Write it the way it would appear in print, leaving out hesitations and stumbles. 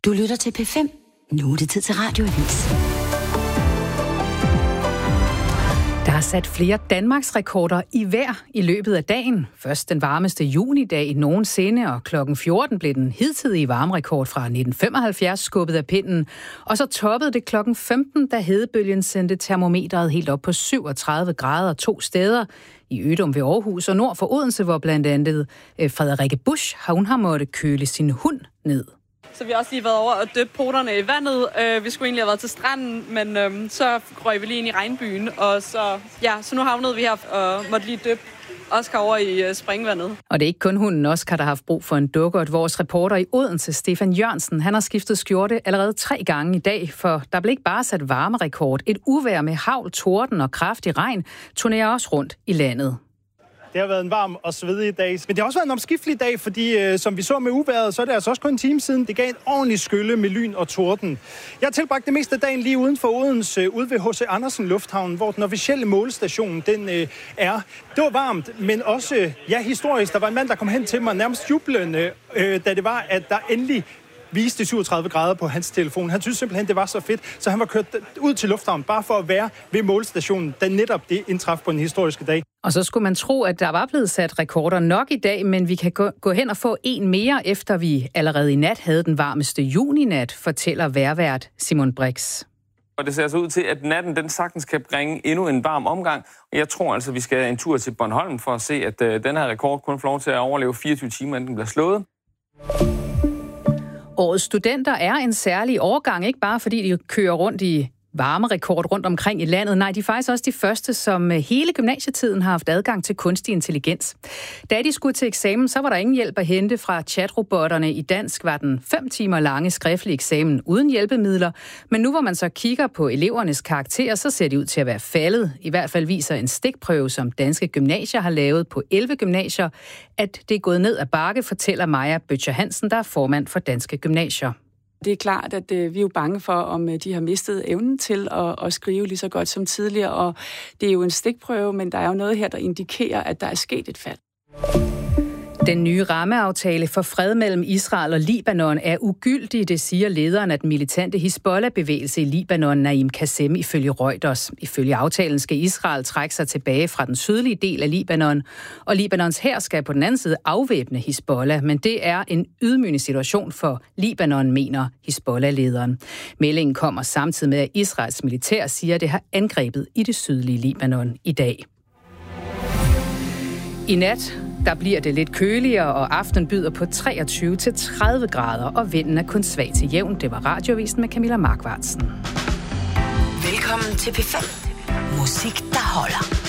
Du lytter til P5. Nu er det tid til Radioavis. Der er sat flere Danmarks rekorder i vejr i løbet af dagen. Først den varmeste junidag nogensinde, og klokken 14 blev den hidtidige varmerekord fra 1975 skubbet af pinden. Og så toppede det klokken 15, da hedebølgen sendte termometeret helt op på 37 grader 2 steder. I Ødum ved Aarhus og nord for Odense, hvor blandt andet Frederikke Busch har måttet køle sin hund ned. Så vi har også lige været over og døbt poterne i vandet. Vi skulle egentlig have været til stranden, men så røg vi lige ind i regnbyen. Og så nu havnede vi her og måtte lige døbe Oscar over i springvandet. Og det er ikke kun hunden Oscar, der har haft brug for en dukkert. Vores reporter i Odense, Stefan Jørgensen, han har skiftet skjorte allerede 3 gange i dag, for der blev ikke bare sat varmerekord. Et uvejr med hagl, torden og kraftig regn turnerer også rundt i landet. Det har været en varm og svedig dag. Men det har også været en omskiftelig dag, fordi som vi så med uvejret, så er det altså også kun en time siden. Det gav en ordentlig skylle med lyn og torden. Jeg har tilbragt det meste af dagen lige uden for Odense, ude ved H.C. Andersen Lufthavn, hvor den officielle målestation den er. Det var varmt, men også historisk. Der var en mand, der kom hen til mig nærmest jublende, da det var, at der endelig viste 37 grader på hans telefon. Han synes simpelthen, det var så fedt, så han var kørt ud til lufthavnen bare for at være ved målestationen, da netop det indtraf på en historiske dag. Og så skulle man tro, at der var blevet sat rekorder nok i dag, men vi kan gå hen og få en mere, efter vi allerede i nat havde den varmeste juninat, fortæller vejrvært Simon Brix. Og det ser så ud til, at natten den sagtens kan bringe endnu en varm omgang. Og jeg tror altså, vi skal en tur til Bornholm for at se, at den her rekord kun får lov til at overleve 24 timer, inden den bliver slået. Årets studenter er en særlig årgang, ikke bare fordi de kører rundt i varmerekord rundt omkring i landet. Nej, de er faktisk også de første, som hele gymnasietiden har haft adgang til kunstig intelligens. Da de skulle til eksamen, så var der ingen hjælp at hente fra chatrobotterne. I dansk var den 5 timer lange skriftlige eksamen uden hjælpemidler. Men nu hvor man så kigger på elevernes karakterer, så ser de ud til at være faldet. I hvert fald viser en stikprøve, som danske gymnasier har lavet på 11 gymnasier, at det er gået ned ad bakke, fortæller Maja Bøtcher Hansen, der er formand for Danske Gymnasier. Det er klart, at vi er jo bange for, om de har mistet evnen til at skrive lige så godt som tidligere, og det er jo en stikprøve, men der er jo noget her, der indikerer, at der er sket et fald. Den nye rammeaftale for fred mellem Israel og Libanon er ugyldig, det siger lederen af den militante Hizbollah-bevægelse i Libanon, Naim Qasem, ifølge Reuters. Ifølge aftalen skal Israel trække sig tilbage fra den sydlige del af Libanon, og Libanons hær skal på den anden side afvæbne Hizbollah, men det er en ydmygende situation for Libanon, mener Hizbollah-lederen. Meldingen kommer samtidig med, at Israels militær siger, at det har angrebet i det sydlige Libanon i dag. I nat der bliver det lidt køligere, og aften byder på 23-30 grader, og vinden er kun svag til jævn. Det var Radioavisen med Camilla Markvartsen. Velkommen til P5. Musik, der holder.